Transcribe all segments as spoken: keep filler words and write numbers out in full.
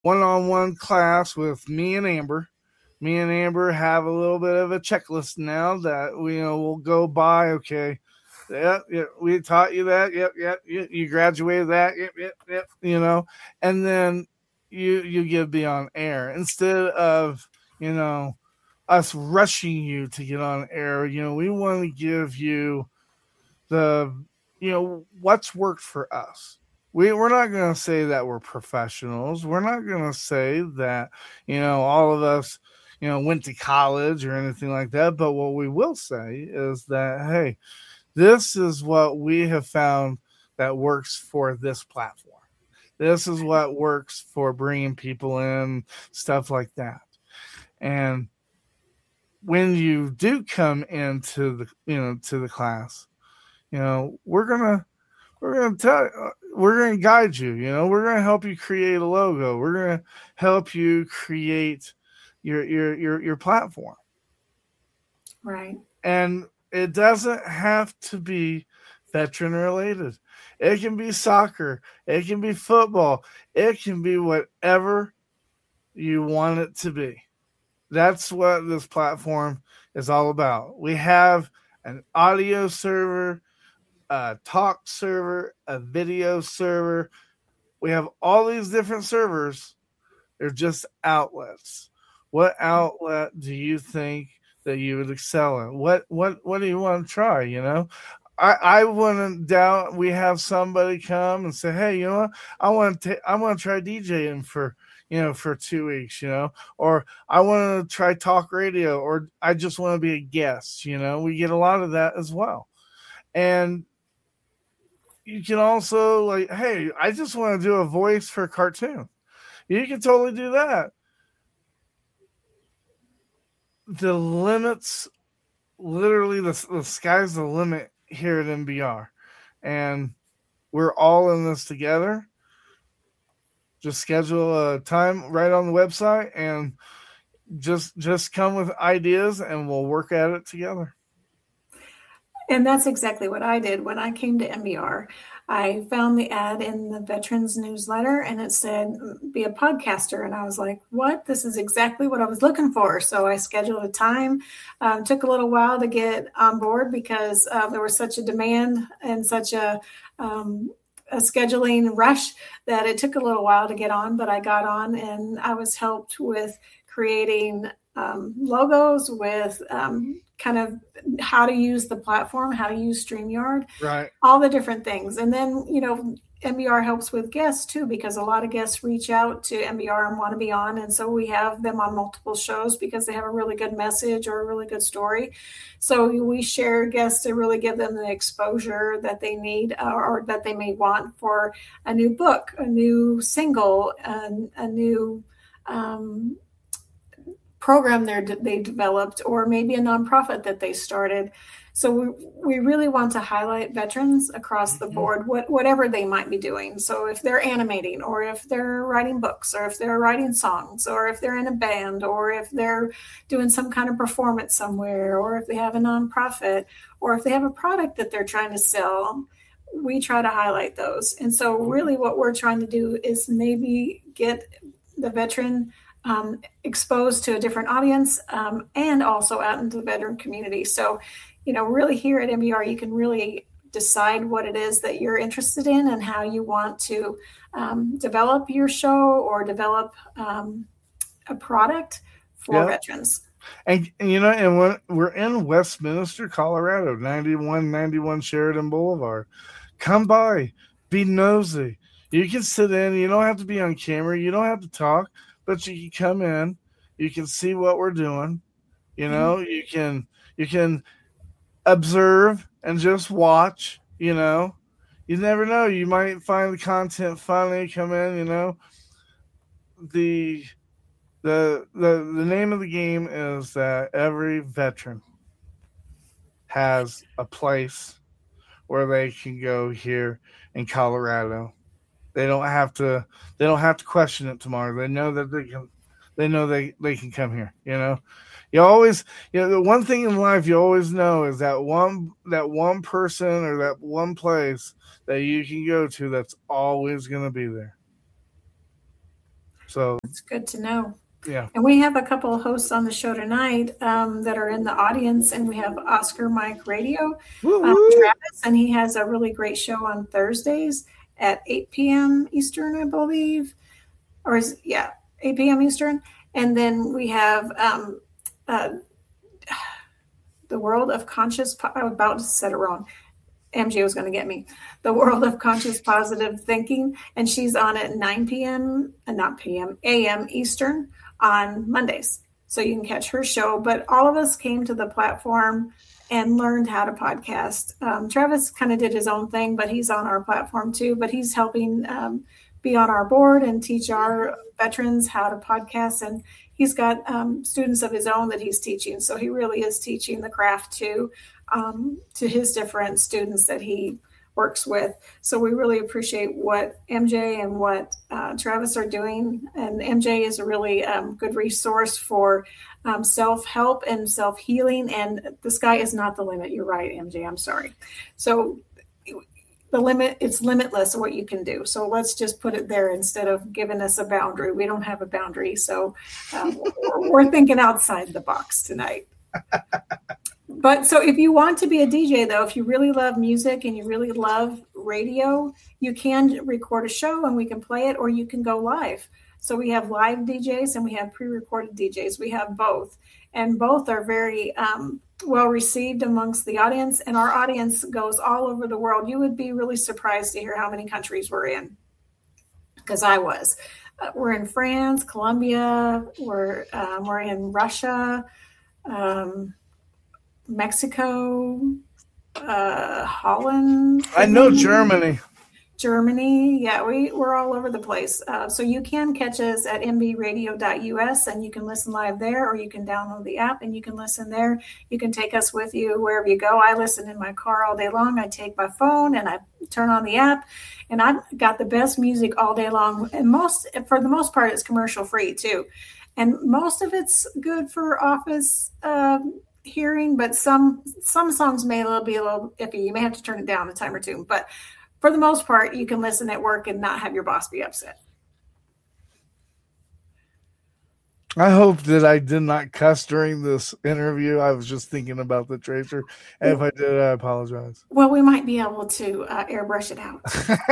one-on-one class with me and Amber. Me and Amber have a little bit of a checklist now that we you know will go by. Okay, yep, yep, we taught you that. Yep, yep, you, you graduated that. Yep, yep, yep. You know, and then you you get be on air instead of you know us rushing you to get on air. You know, we want to give you the you know what's worked for us. We we're not going to say that we're professionals. We're not going to say that you know all of us you know went to college or anything like that. But what we will say is that hey, this is what we have found that works for this platform. This is what works for bringing people in, stuff like that. And when you do come into the you know to the class, you know we're gonna we're gonna tell we're gonna guide you. You know we're gonna help you create a logo. We're gonna help you create your your your your platform. Right. And it doesn't have to be veteran related. It can be soccer. It can be football. It can be whatever you want it to be. That's what this platform is all about. We have an audio server, a talk server, a video server. We have all these different servers. They're just outlets. What outlet do you think that you would excel in? What what what do you want to try? You know, I I wouldn't doubt we have somebody come and say, hey, you know what? I want to I want to try DJing for you know for two weeks. You know, or I want to try talk radio, or I just want to be a guest. You know, we get a lot of that as well, and you can also like, hey, I just want to do a voice for a cartoon. You can totally do that. The limits, literally, the, the sky's the limit here at M B R. And we're all in this together. Just schedule a time right on the website and just just come with ideas and we'll work at it together. And that's exactly what I did when I came to M B R. I found the ad in the Veterans newsletter and it said, be a podcaster. And I was like, what? This is exactly what I was looking for. So I scheduled a time. Um, took a little while to get on board because uh, there was such a demand and such a, um, a scheduling rush that it took a little while to get on. But I got on and I was helped with creating um, logos, with um, kind of how to use the platform, how to use StreamYard, right? All the different things. And then, you know, M B R helps with guests too, because a lot of guests reach out to M B R and want to be on. And so we have them on multiple shows because they have a really good message or a really good story. So we share guests to really give them the exposure that they need uh, or that they may want for a new book, a new single, and a new um, program they're, they developed, or maybe a nonprofit that they started. So we, we really want to highlight veterans across the board, what, whatever they might be doing. So if they're animating, or if they're writing books, or if they're writing songs, or if they're in a band, or if they're doing some kind of performance somewhere, or if they have a nonprofit, or if they have a product that they're trying to sell, we try to highlight those. And so really what we're trying to do is maybe get the veteran um, exposed to a different audience um, and also out into the veteran community. So, you know, really here at M B R, you can really decide what it is that you're interested in and how you want to um, develop your show or develop um, a product for yep. veterans. And, and, you know, and we're, we're in Westminster, Colorado, ninety-one ninety-one Sheridan Boulevard. Come by, be nosy. You can sit in. You don't have to be on camera. You don't have to talk, but you can come in. You can see what we're doing. You know, mm-hmm. you can you can observe and just watch. You know, you never know. You might find the content funny. Come in. You know, the the the the name of the game is that every veteran has a place where they can go here in Colorado. They don't have to. They don't have to question it tomorrow. They know that they can. They know they, they can come here. You know, you always. You know, the one thing in life you always know is that one that one person or that one place that you can go to that's always going to be there. So it's good to know. Yeah. And we have a couple of hosts on the show tonight um, that are in the audience, and we have Oscar Mike Radio, um, Travis, and he has a really great show on Thursdays at eight p.m. Eastern, I believe, or is yeah, eight p.m. Eastern. And then we have um, uh, the World of Conscious. I was about to set it wrong. M J was going to get me. The World of Conscious Positive Thinking, and she's on at nine p.m. Uh, not p m a m Eastern on Mondays. So you can catch her show. But all of us came to the platform and learned how to podcast. Um, Travis kind of did his own thing, but he's on our platform too. But he's helping um, be on our board and teach our veterans how to podcast. And he's got um, students of his own that he's teaching. So he really is teaching the craft too um, to his different students that he works with. So we really appreciate what M J and what uh, Travis are doing. And M J is a really um, good resource for um, self-help and self-healing. And the sky is not the limit. You're right, M J. I'm sorry. So the limit, it's limitless what you can do. So let's just put it there instead of giving us a boundary. We don't have a boundary. So um, we're, we're thinking outside the box tonight. But so if you want to be a D J, though, if you really love music and you really love radio, you can record a show and we can play it, or you can go live. So we have live D Js and we have pre-recorded D Js. We have both. And both are very um, well received amongst the audience. And our audience goes all over the world. You would be really surprised to hear how many countries we're in, because I was. Uh, we're in France, Colombia, we're, um, we're in Russia, um, Mexico, uh, Holland. I know Germany. Germany. Yeah, we, we're all over the place. Uh, so you can catch us at m b radio dot u s and you can listen live there, or you can download the app and you can listen there. You can take us with you wherever you go. I listen in my car all day long. I take my phone and I turn on the app, and I've got the best music all day long. And most, for the most part, it's commercial free too. And most of it's good for office um, hearing, but some some songs may be a little iffy. You may have to turn it down a time or two, but for the most part, you can listen at work and not have your boss be upset. I hope that I did not cuss during this interview. I was just thinking about the tracer. And if I did, I apologize. Well, we might be able to uh, airbrush it out.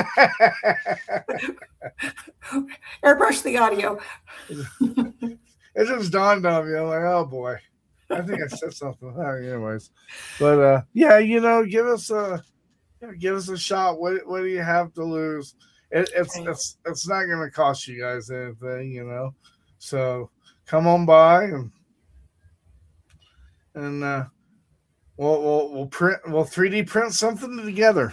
Airbrush the audio. It just dawned on me. I'm like, oh boy. I think I said something. Oh, anyways. But uh, yeah, you know, give us a Yeah, give us a shot. What what do you have to lose? It, it's it's it's not going to cost you guys anything, you know. So come on by and and uh, we'll we'll we'll print we'll three D print something together.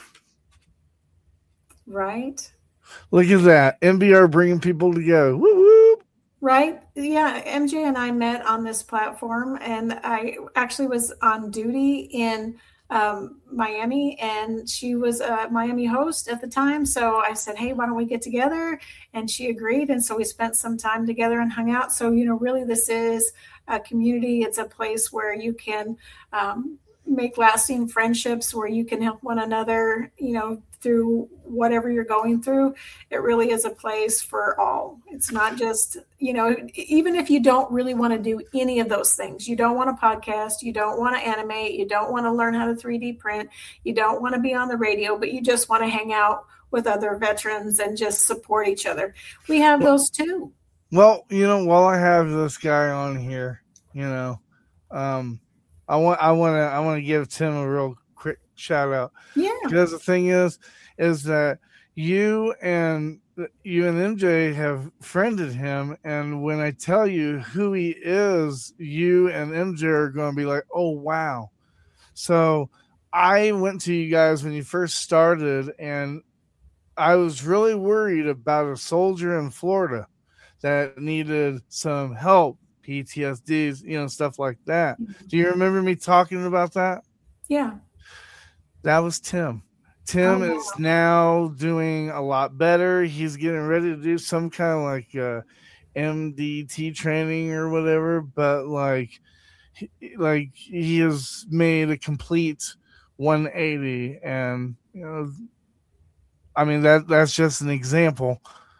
Right. Look at that, M B R bringing people together. Woo woo. Right. Yeah. M J and I met on this platform, and I actually was on duty in um, Miami, and she was a Miami host at the time. So I said, hey, why don't we get together? And she agreed. And so we spent some time together and hung out. So, you know, really this is a community. It's a place where you can um, make lasting friendships, where you can help one another, you know, through whatever you're going through. It really is a place for all. It's not just, you know, even if you don't really want to do any of those things, you don't want to podcast, you don't want to animate, you don't want to learn how to three D print, you don't want to be on the radio, but you just want to hang out with other veterans and just support each other. We have those too. Well, you know, while I have this guy on here, you know, um, I want, I want to, I want to give Tim a real quick shout out. Yeah. Because the thing is, is that you and you and M J have friended him, and when I tell you who he is, you and M J are going to be like, oh wow. So I went to you guys when you first started, and I was really worried about a soldier in Florida that needed some help, P T S Ds, you know, stuff like that. Do you remember me talking about that? Yeah. That was Tim. Tim oh, wow. is now doing a lot better. He's getting ready to do some kind of like uh, M D T training or whatever, but like, he, like he has made a complete one eighty, and you know, I mean that that's just an example,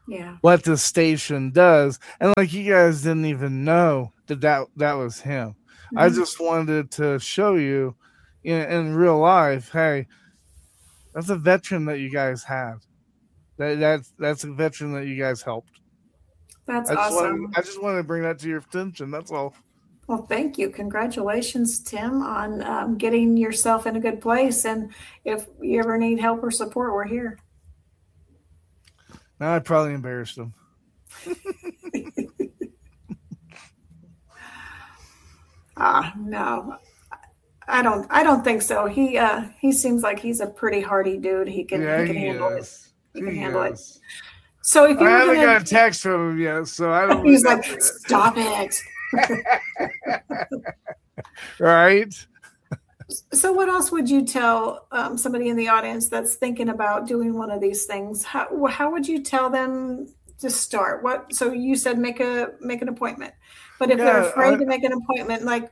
Yeah. what the station does. And like you guys didn't even know that that, that was him. Mm-hmm. I just wanted to show you in, in real life, hey, that's a veteran that you guys have. That that's that's a veteran that you guys helped. That's I just awesome. Wanted, I just wanted to bring that to your attention. That's all. Well, thank you. Congratulations, Tim, on um, getting yourself in a good place. And if you ever need help or support, we're here. Now I probably embarrassed him. Ah, no, I don't. I don't think so. He uh, he seems like he's a pretty hardy dude. He can. Yeah, he can he handle is. it. He, he can he handle is. it. So if you I haven't gonna, got a text from him yet, so I don't. He's like, stop it. Right. So what else would you tell um, somebody in the audience that's thinking about doing one of these things? How how would you tell them to start? What? So you said make a make an appointment, but if yeah, they're afraid I, to make an appointment, like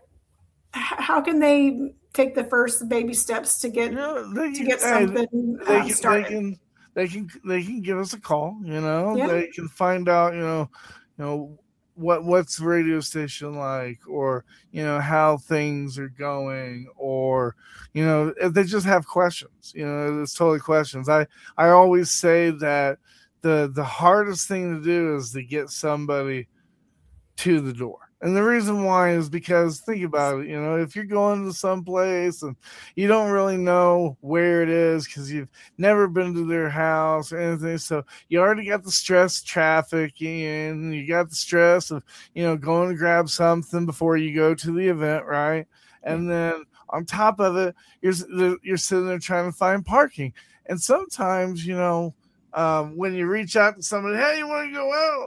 how can they take the first baby steps to get you know, they, to get something they, um, can, started? They can they can they can give us a call. You know, yeah. They can find out. You know, you know. What what's the radio station like, or you know how things are going, or you know if they just have questions, you know it's totally questions. I I always say that the the hardest thing to do is to get somebody to the door. And the reason why is because think about it, you know, if you're going to some place and you don't really know where it is because you've never been to their house or anything. So you already got the stress traffic and you got the stress of, you know, going to grab something before you go to the event. Right. And then on top of it, you're, you're sitting there trying to find parking. And sometimes, you know, um, when you reach out to somebody, hey, you want to go out?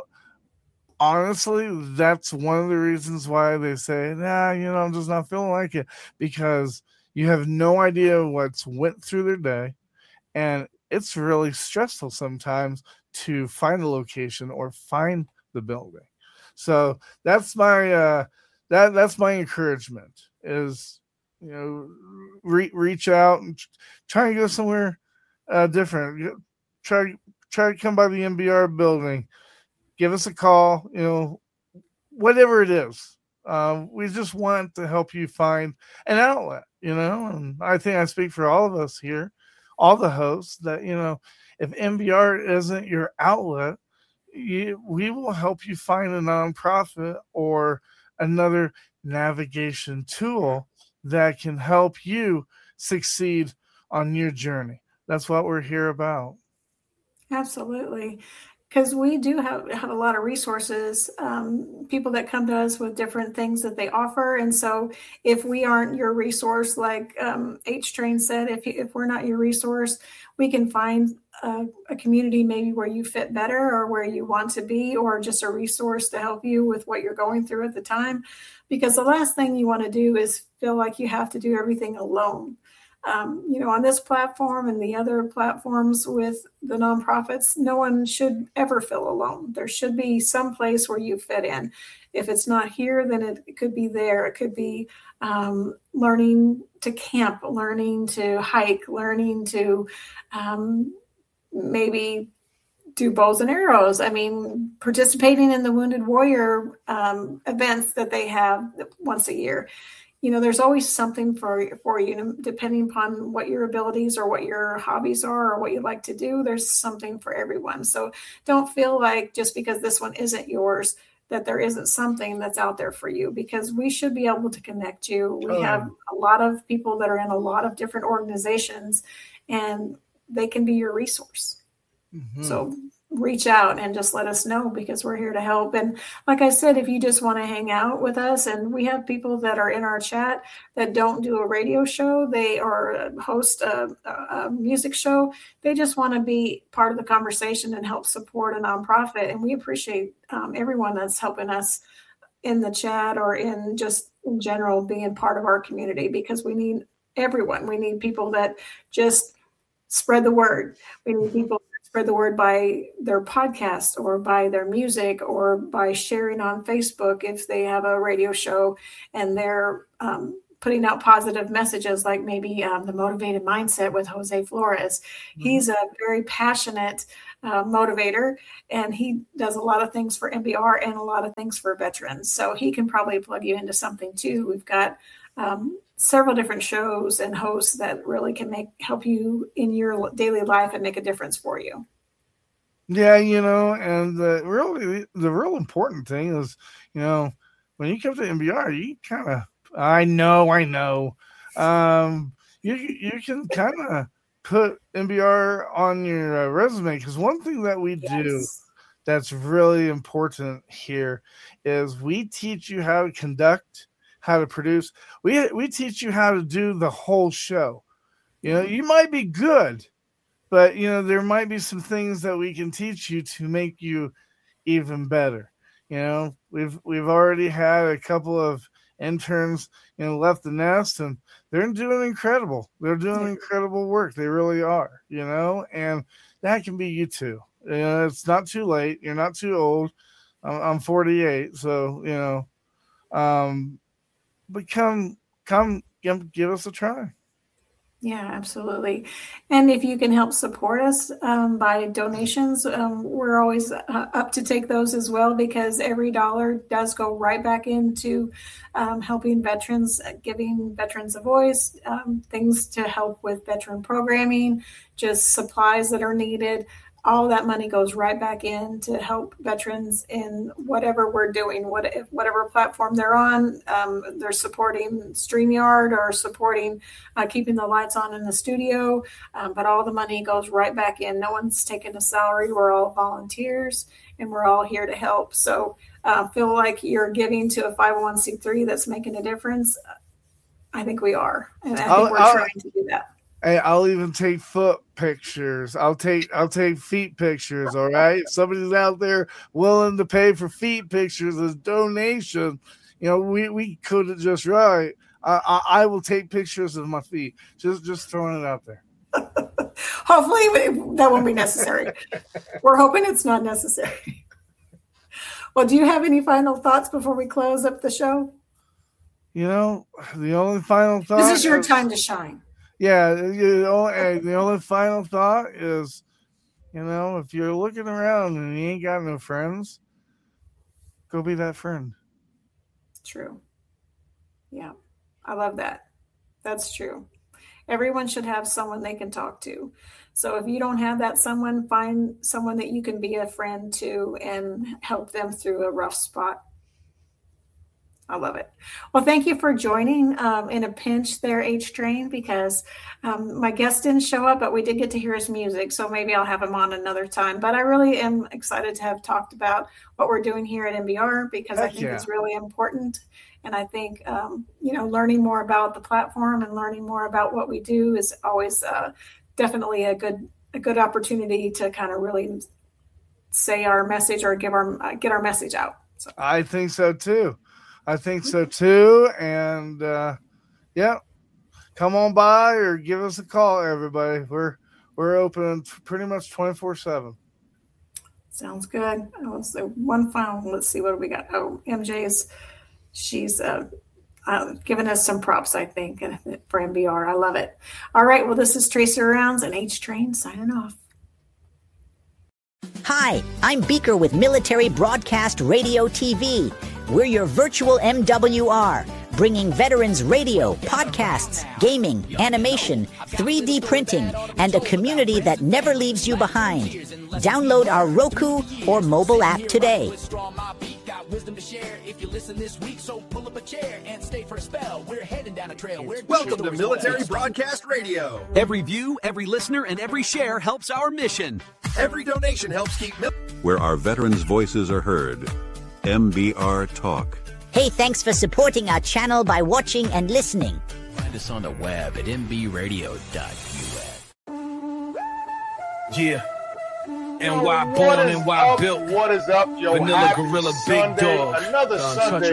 Honestly, that's one of the reasons why they say, nah, you know, I'm just not feeling like it, because you have no idea what's went through their day. And it's really stressful sometimes to find a location or find the building. So that's my, uh, that that's my encouragement is, you know, re- reach out and try and go somewhere uh, different. Try, try to come by the M B R building. Give us a call, you know, whatever it is. Um, we just want to help you find an outlet, you know, and I think I speak for all of us here, all the hosts, that, you know, if M B R isn't your outlet, you, we will help you find a nonprofit or another navigation tool that can help you succeed on your journey. That's what we're here about. Absolutely. Because we do have, have a lot of resources, um, people that come to us with different things that they offer. And so if we aren't your resource, like um, H-Train said, if, if we're not your resource, we can find a, a community maybe where you fit better or where you want to be, or just a resource to help you with what you're going through at the time. Because the last thing you want to do is feel like you have to do everything alone. Um, you know, on this platform and the other platforms with the nonprofits, no one should ever feel alone. There should be some place where you fit in. If it's not here, then it, it could be there. It could be um, learning to camp, learning to hike, learning to um, maybe do bows and arrows. I mean, participating in the Wounded Warrior um, events that they have once a year. You know, there's always something for, for you, depending upon what your abilities or what your hobbies are or what you like to do. There's something for everyone. So don't feel like just because this one isn't yours, that there isn't something that's out there for you, because we should be able to connect you. We oh. have a lot of people that are in a lot of different organizations, and they can be your resource. Mm-hmm. So reach out and just let us know, because we're here to help. And like I said, if you just want to hang out with us, and we have people that are in our chat that don't do a radio show, they or host a, a music show, they just want to be part of the conversation and help support a nonprofit. And we appreciate um, everyone that's helping us in the chat or in just in general being part of our community, because we need everyone. We need people that just spread the word. We need people spread the word by their podcast or by their music or by sharing on Facebook if they have a radio show and they're um, putting out positive messages, like maybe um, the Motivated Mindset with Jose Flores. Mm-hmm. He's a very passionate uh, motivator, and he does a lot of things for M B R and a lot of things for veterans. So he can probably plug you into something too. We've got um, several different shows and hosts that really can make help you in your daily life and make a difference for you. Yeah, you know, and the really the real important thing is, you know, when you come to M B R, you kind of, I know, I know, um, you you can kind of put M B R on your uh, resume, because one thing that we yes. do that's really important here is we teach you how to conduct, how to produce. We we teach you how to do the whole show. You know, you might be good, but, you know, there might be some things that we can teach you to make you even better. You know, we've we've already had a couple of interns, you know, left the nest, and they're doing incredible. They're doing incredible work. They really are, you know, and that can be you too. You know, it's not too late. You're not too old. I'm, I'm forty-eight, so, you know, um, but come, come, give, give us a try. Yeah, absolutely. And if you can help support us um, by donations, um, we're always uh, up to take those as well, because every dollar does go right back into um, helping veterans, uh, giving veterans a voice, um, things to help with veteran programming, just supplies that are needed. All that money goes right back in to help veterans in whatever we're doing, what, whatever platform they're on. Um, they're supporting StreamYard or supporting uh, keeping the lights on in the studio. Um, but all the money goes right back in. No one's taking a salary. We're all volunteers, and we're all here to help. So uh, feel like you're giving to a five oh one c three that's making a difference. I think we are. And I think I'll, we're I'll, trying to do that. Hey, I'll even take foot pictures. I'll take I'll take feet pictures. All right. If somebody's out there willing to pay for feet pictures as donation, you know, we, we could have just right. I, I I will take pictures of my feet. Just just throwing it out there. Hopefully that won't be necessary. We're hoping it's not necessary. Well, do you have any final thoughts before we close up the show? You know, the only final thought. This is your is, time to shine. Yeah, you know, the only final thought is, you know, if you're looking around and you ain't got no friends, go be that friend. True. Yeah, I love that. That's true. Everyone should have someone they can talk to. So if you don't have that someone, find someone that you can be a friend to and help them through a rough spot. I love it. Well, thank you for joining um, in a pinch there, H-Train, because um, my guest didn't show up, but we did get to hear his music. So maybe I'll have him on another time. But I really am excited to have talked about what we're doing here at M B R, because Heck I think yeah. it's really important. And I think, um, you know, learning more about the platform and learning more about what we do is always uh, definitely a good a good opportunity to kind of really say our message or give our uh, get our message out. So. I think so, too. I think so too, and uh, yeah, come on by or give us a call, everybody. We're we're open pretty much twenty-four seven. Sounds good. Oh, so one final. Let's see, what do we got? Oh, M J's, she's uh, uh, giving us some props, I think, for M B R. I love it. All right, well, this is Tracy Rounds and H-Train signing off. Hi, I'm Beaker with Military Broadcast Radio T V. We're your virtual M W R, bringing veterans radio, podcasts, gaming, animation, three D printing, and a community that never leaves you behind. Download our Roku or mobile app today. Welcome to Military Broadcast Radio. Every view, every listener, and every share helps our mission. Every donation helps keep mil- where our veterans' voices are heard. M B R Talk. Hey, thanks for supporting our channel by watching and listening. Find us on the web at m b radio dot u s. Yeah. N Y born, N Y built. What is up, yo? Vanilla Happy Gorilla, Sunday. Big Dog. Another uh, Sunday